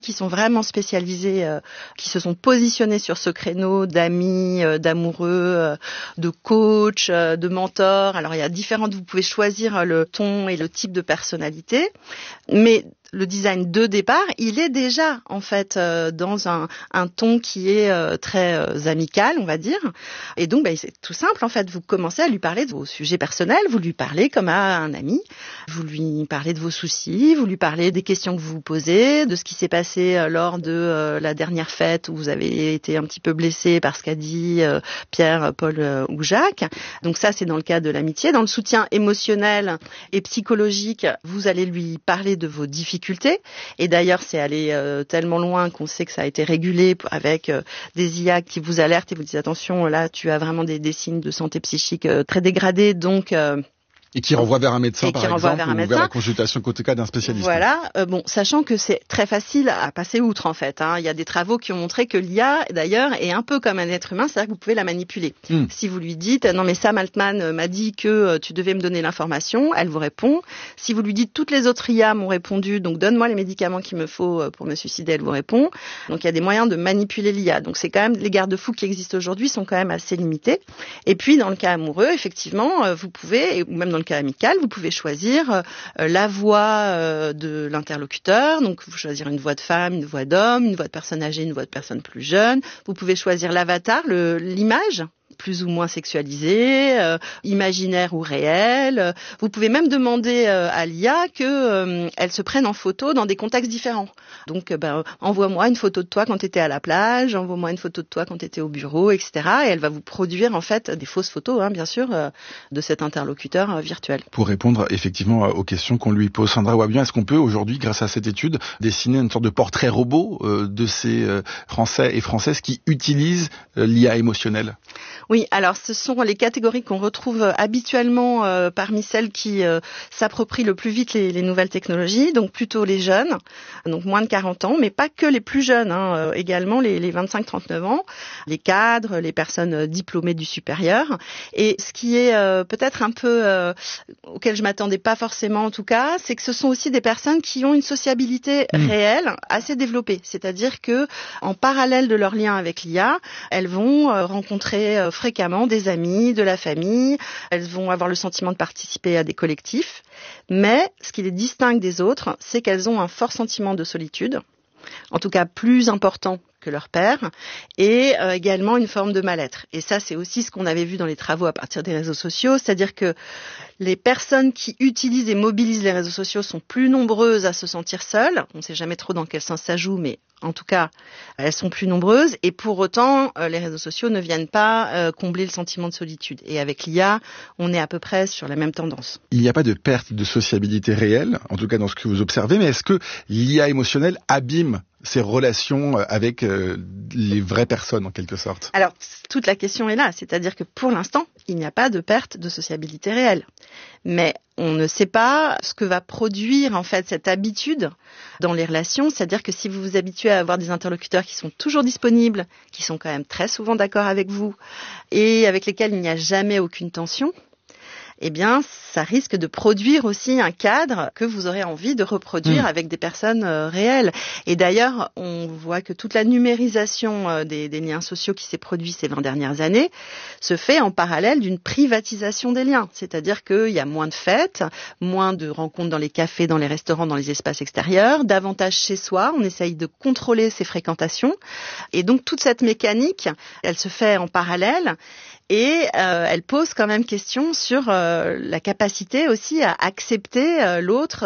qui sont vraiment spécialisés, qui se sont positionnés sur ce créneau d'amis, d'amoureux, de coach, de mentor. Alors il y a différentes, vous pouvez choisir le ton et le type de personnalité, mais le design de départ, il est déjà en fait dans un ton qui est très amical, on va dire. Et donc c'est tout simple en fait, vous commencez à lui parler de vos sujets personnels, vous lui parlez comme à un ami, vous lui parlez de vos soucis, vous lui parlez des questions que vous vous posez, de ce qui s'est passé lors de la dernière fête où vous avez été un petit peu blessé par ce qu'a dit Pierre, Paul ou Jacques. Donc ça c'est dans le cas de l'amitié. Dans le soutien émotionnel et psychologique, vous allez lui parler de vos difficultés. Et d'ailleurs, c'est allé tellement loin qu'on sait que ça a été régulé avec des IA qui vous alertent et vous disent attention, là, tu as vraiment des signes de santé psychique très dégradés, donc et qui renvoie vers un médecin, par exemple, ou vers la consultation côté cas d'un spécialiste. Voilà. Sachant que c'est très facile à passer outre, en fait. Il y a des travaux qui ont montré que l'IA, d'ailleurs, est un peu comme un être humain, c'est-à-dire que vous pouvez la manipuler. Si vous lui dites, non mais Sam Altman m'a dit que tu devais me donner l'information, elle vous répond. Si vous lui dites, toutes les autres IA m'ont répondu, donc donne-moi les médicaments qu'il me faut pour me suicider, elle vous répond. Donc il y a des moyens de manipuler l'IA. Donc c'est quand même, les garde-fous qui existent aujourd'hui sont quand même assez limités. Et puis, dans le cas amoureux, effectivement, vous pouvez, ou même dans le cas amical, vous pouvez choisir la voix de l'interlocuteur, donc vous choisir une voix de femme, une voix d'homme, une voix de personne âgée, une voix de personne plus jeune. Vous pouvez choisir l'avatar, l'image, plus ou moins sexualisée, imaginaire ou réelle. Vous pouvez même demander à l'IA qu'elle se prenne en photo dans des contextes différents. Donc, envoie-moi une photo de toi quand tu étais à la plage, envoie-moi une photo de toi quand tu étais au bureau, etc. Et elle va vous produire en fait des fausses photos, bien sûr, de cet interlocuteur virtuel. Pour répondre effectivement aux questions qu'on lui pose, Sandra Wabian, est-ce qu'on peut aujourd'hui, grâce à cette étude, dessiner une sorte de portrait robot de ces Français et Françaises qui utilisent l'IA émotionnelle ? Oui, alors ce sont les catégories qu'on retrouve habituellement parmi celles qui s'approprient le plus vite les nouvelles technologies, donc plutôt les jeunes, donc moins de 40 ans, mais pas que les plus jeunes, également les 25-39 ans, les cadres, les personnes diplômées du supérieur. Et ce qui est peut-être un peu auquel je m'attendais pas forcément en tout cas, c'est que ce sont aussi des personnes qui ont une sociabilité réelle assez développée, c'est-à-dire que en parallèle de leur lien avec l'IA, elles vont rencontrer fréquemment des amis, de la famille, elles vont avoir le sentiment de participer à des collectifs, mais ce qui les distingue des autres, c'est qu'elles ont un fort sentiment de solitude, en tout cas plus important que leur père, et également une forme de mal-être. Et ça, c'est aussi ce qu'on avait vu dans les travaux à partir des réseaux sociaux, c'est-à-dire que les personnes qui utilisent et mobilisent les réseaux sociaux sont plus nombreuses à se sentir seules. On ne sait jamais trop dans quel sens ça joue, mais en tout cas, elles sont plus nombreuses. Et pour autant, les réseaux sociaux ne viennent pas combler le sentiment de solitude. Et avec l'IA, on est à peu près sur la même tendance. Il n'y a pas de perte de sociabilité réelle, en tout cas dans ce que vous observez, mais est-ce que l'IA émotionnelle abîme ces relations avec les vraies personnes, en quelque sorte? Alors, toute la question est là, c'est-à-dire que pour l'instant, il n'y a pas de perte de sociabilité réelle. Mais on ne sait pas ce que va produire en fait cette habitude dans les relations, c'est-à-dire que si vous vous habituez à avoir des interlocuteurs qui sont toujours disponibles, qui sont quand même très souvent d'accord avec vous et avec lesquels il n'y a jamais aucune tension, eh bien, ça risque de produire aussi un cadre que vous aurez envie de reproduire avec des personnes réelles. Et d'ailleurs, on voit que toute la numérisation des liens sociaux qui s'est produite ces 20 dernières années se fait en parallèle d'une privatisation des liens. C'est-à-dire qu'il y a moins de fêtes, moins de rencontres dans les cafés, dans les restaurants, dans les espaces extérieurs, davantage chez soi. On essaye de contrôler ses fréquentations. Et donc, toute cette mécanique, elle se fait en parallèle. Et elle pose quand même question sur la capacité aussi à accepter l'autre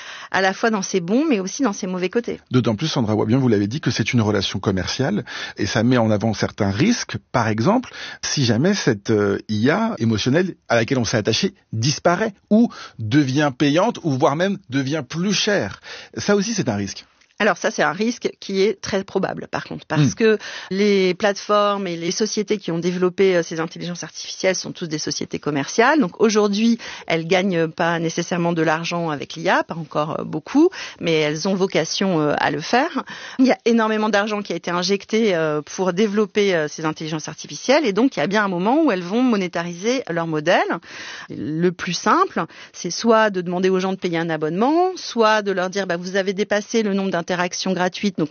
à la fois dans ses bons mais aussi dans ses mauvais côtés. D'autant plus, Sandra Wabian, vous l'avez dit, que c'est une relation commerciale et ça met en avant certains risques. Par exemple, si jamais cette IA émotionnelle à laquelle on s'est attaché disparaît ou devient payante ou voire même devient plus chère. Ça aussi, c'est un risque. Alors ça, c'est un risque qui est très probable, par contre, parce que les plateformes et les sociétés qui ont développé ces intelligences artificielles sont tous des sociétés commerciales. Donc aujourd'hui, elles gagnent pas nécessairement de l'argent avec l'IA, pas encore beaucoup, mais elles ont vocation à le faire. Il y a énormément d'argent qui a été injecté pour développer ces intelligences artificielles, et donc il y a bien un moment où elles vont monétariser leur modèle. Le plus simple, c'est soit de demander aux gens de payer un abonnement, soit de leur dire vous avez dépassé le nombre d'interlocuteurs interactions gratuites. Donc